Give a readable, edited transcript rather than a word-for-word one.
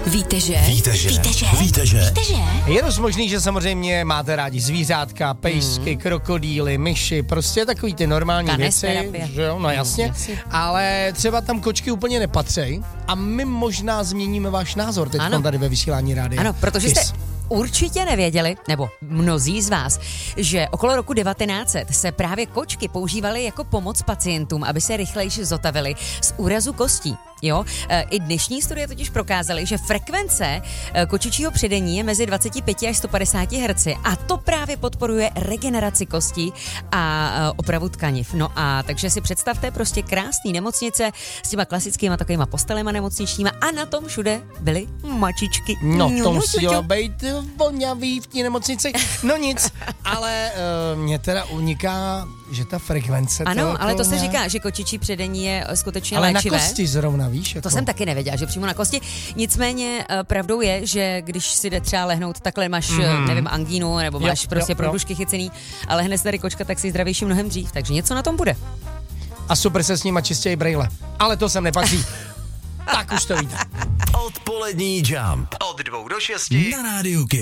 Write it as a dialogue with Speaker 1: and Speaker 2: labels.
Speaker 1: Víte, že?
Speaker 2: Je dost možný, že samozřejmě máte rádi zvířátka, pejsky, krokodýly, myši, prostě takový ty normální věci, že jo, no jasně, ale třeba tam kočky úplně nepatří a my možná změníme váš názor teď tady ve vysílání rádia.
Speaker 1: Ano, protože jste určitě nevěděli, nebo mnozí z vás, že okolo roku 1900 se právě kočky používaly jako pomoc pacientům, aby se rychleji zotavili z úrazu kostí. Jo? I dnešní studie totiž prokázaly, že frekvence kočičího předení je mezi 25 až 150 Hz a to právě podporuje regeneraci kostí a opravu tkaniv. No a takže si představte prostě krásný nemocnice s těma klasickýma takovýma postelema nemocničníma a na tom všude byly mačičky.
Speaker 2: No to muselo být vonavý v té nemocnici. No nic, ale mě teda uniká, že ta frekvence...
Speaker 1: Ano, ale to se říká, že kočičí předení je skutečně
Speaker 2: ale
Speaker 1: léčivé.
Speaker 2: Ale na kosti zrovna, víš? Jako.
Speaker 1: To jsem taky nevěděla, že přímo na kosti. Nicméně pravdou je, že když si jde třeba lehnout, takhle máš, nevím, angínu, nebo máš prostě průdušky chycený, ale lehne se tady kočka, tak jsi zdravější mnohem dřív, takže něco na tom bude.
Speaker 2: A super se s nima čistějí brejle. Ale to sem nepatří. Tak už to víte.
Speaker 3: Odpolední Jump. Od 2 do 6 na Rádiu Kiss.